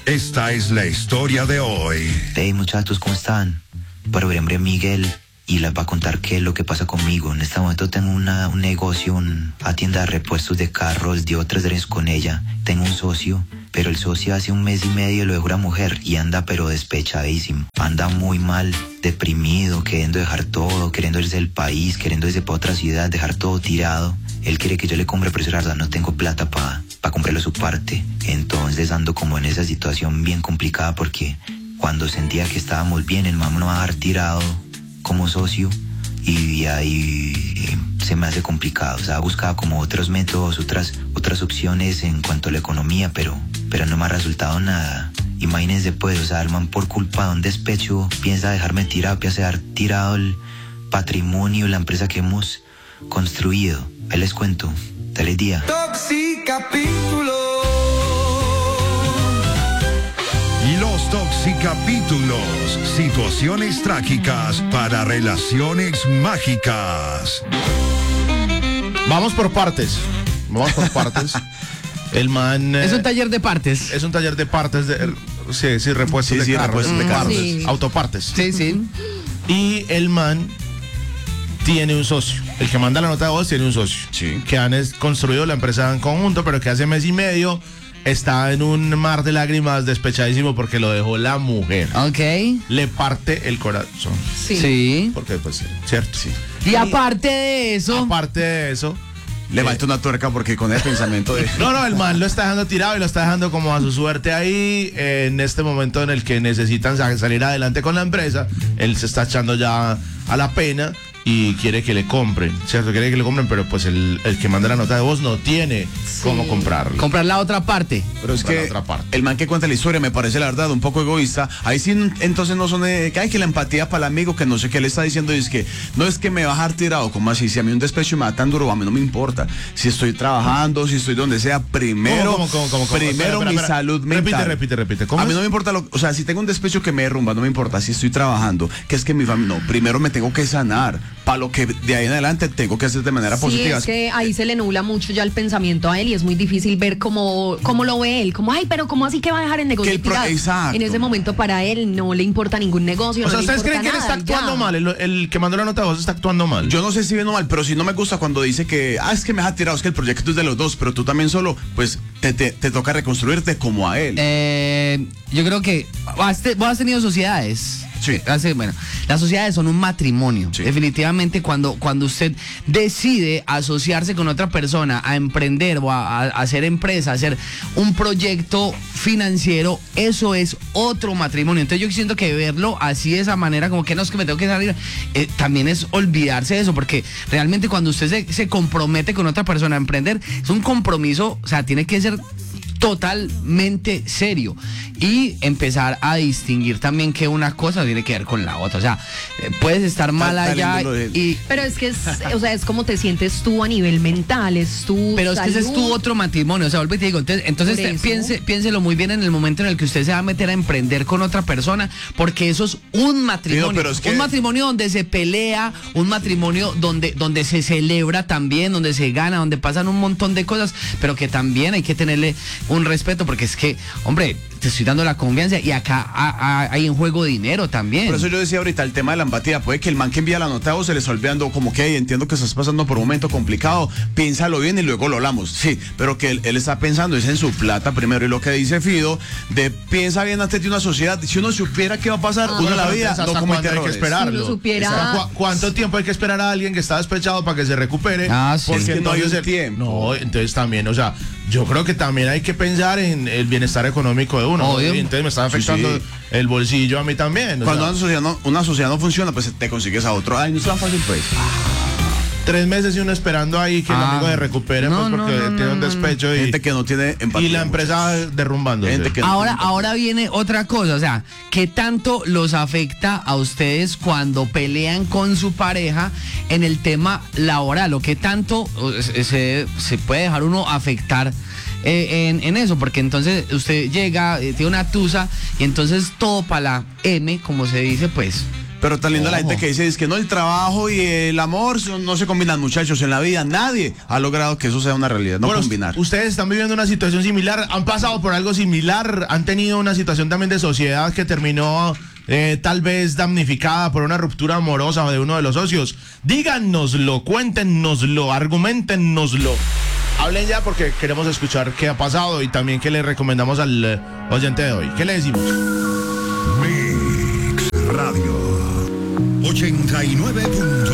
Esta es la historia de hoy. Hey muchachos, ¿cómo están? Para mi nombre es Miguel y les va a contar qué es lo que pasa conmigo. En este momento tengo un negocio, una tienda de repuestos de carros, llevo 3 años con ella. Tengo un socio, pero el socio hace 1 mes y medio lo dejó una mujer y anda pero despechadísimo. Anda muy mal, deprimido, queriendo dejar todo, queriendo irse del país, queriendo irse para otra ciudad, dejar todo tirado. Él quiere que yo le compre, pero la verdad no tengo plata para comprarle su parte. Entonces ando como en esa situación bien complicada porque cuando sentía que estábamos bien, el man me va a dejar tirado como socio y ahí se me hace complicado. O sea, buscaba como otros métodos, otras opciones en cuanto a la economía, pero no me ha resultado nada. Imagínense pues, o sea, el man por culpa de un despecho piensa dejarme tirado, piensa dejar tirado el patrimonio, la empresa que hemos construido. Ahí les cuento. Feliz día. Toxicapítulo. Los Toxicapítulos, situaciones trágicas para relaciones mágicas. Vamos por partes. El man... Es un taller de partes. Es un taller de partes, sí, repuestos de carros. Repuestos de carros. Sí. Autopartes. Sí. Y el man tiene un socio. El que manda la nota de voz tiene un socio. Sí. Que han construido la empresa en conjunto, pero que hace 1 mes y medio está en un mar de lágrimas, despechadísimo porque lo dejó la mujer. Ok. Le parte el corazón. Sí. Porque, pues, cierto. Sí. Y aparte de eso... Le falta una tuerca porque con el pensamiento de... No, el man lo está dejando tirado y lo está dejando como a su suerte ahí. En este momento en el que necesitan salir adelante con la empresa, él se está echando ya a la pena y quiere que le compren, ¿cierto? Quiere que le compren, pero pues el que manda la nota de voz no tiene cómo comprarlo. Comprar la otra parte. Pero es que el man que cuenta la historia me parece la verdad un poco egoísta. Ahí sí, entonces no son que hay que la empatía para el amigo que no sé qué le está diciendo y es que no es que me va a dejar tirado, como así, si a mí un despecho me da tan duro, a mí no me importa. Si estoy trabajando, si estoy donde sea, primero primero mi salud mental. Repite. ¿Cómo a mí es? no me importa, o sea, si tengo un despecho que me derrumba, no me importa si estoy trabajando, que es que mi familia, no, primero me tengo que sanar. Para lo que de ahí en adelante tengo que hacer de manera positiva. Es que ahí se le nubla mucho ya el pensamiento a él y es muy difícil ver cómo lo ve él. Como, ay, pero ¿cómo así que va a dejar el negocio tirado? Exacto. En ese momento para él no le importa ningún negocio. O sea, no ¿ustedes creen que él está actuando mal? El que mandó la nota de voz está actuando mal. Yo no sé si bien o mal, pero sí no me gusta cuando dice que, es que me ha tirado, es que el proyecto es de los dos, pero tú también solo, pues te toca reconstruirte como a él. Yo creo que vos has tenido sociedades. Sí. Bueno, las sociedades son un matrimonio. Sí. Definitivamente cuando usted decide asociarse con otra persona a emprender o a hacer empresa, a hacer un proyecto financiero, eso es otro matrimonio. Entonces yo siento que verlo así de esa manera, como que no es que me tengo que salir, también es olvidarse de eso, porque realmente cuando usted se compromete con otra persona a emprender, es un compromiso, o sea, tiene que ser totalmente serio y empezar a distinguir también que una cosa tiene que ver con la otra. O sea, puedes estar mal allá y... Pero es que es como te sientes tú a nivel mental, es tu Pero salud. es que ese es tu otro matrimonio, o sea, vuelve y te digo, entonces piénselo muy bien en el momento en el que usted se va a meter a emprender con otra persona, porque eso es un matrimonio, pero es que... un matrimonio donde se pelea, un matrimonio donde se celebra también, donde se gana, donde pasan un montón de cosas, pero que también hay que tenerle un respeto, porque es que, hombre, te estoy dando la confianza y acá hay en juego dinero también. Por eso yo decía ahorita el tema de la empatía, puede que el man que envía la nota o se le está olvidando como que entiendo que estás pasando por un momento complicado, piénsalo bien y luego lo hablamos, sí, pero que él está pensando es en su plata primero y lo que dice Fido, piensa bien antes de una sociedad, si uno supiera qué va a pasar, uno en la vida no comete errores. Hay que esperarlo. Si uno supiera... ¿Cuánto tiempo hay que esperar a alguien que está despechado para que se recupere? Sí. Porque es que no hay un tiempo. No, entonces también, o sea, yo creo que también hay que pensar en el bienestar económico de uno. Obvio. Entonces me está afectando el bolsillo a mí también. Cuando una sociedad no funciona, pues te consigues a otro. Ay, no es tan fácil, pues. 3 meses y uno esperando ahí que el amigo se recupere, pues porque tiene un despecho y gente que no tiene empatía. Y la empresa derrumbándose. Gente que Ahora viene otra cosa, o sea, ¿qué tanto los afecta a ustedes cuando pelean con su pareja en el tema laboral? ¿O qué tanto se puede dejar uno afectar en eso? Porque entonces usted llega, tiene una tusa y entonces todo para la M, como se dice, pues Pero tan linda la Ojo. gente que dice es que no, el trabajo y el amor no se combinan, muchachos, en la vida. Nadie ha logrado que eso sea una realidad, no Bueno, combinar. ustedes están viviendo una situación similar, han pasado por algo similar, han tenido una situación también de sociedad que terminó tal vez damnificada por una ruptura amorosa de uno de los socios. Díganoslo, cuéntenoslo, argumentenoslo. Hablen ya porque queremos escuchar qué ha pasado y también qué le recomendamos al oyente de hoy. ¿Qué le decimos? Mix Radio 89.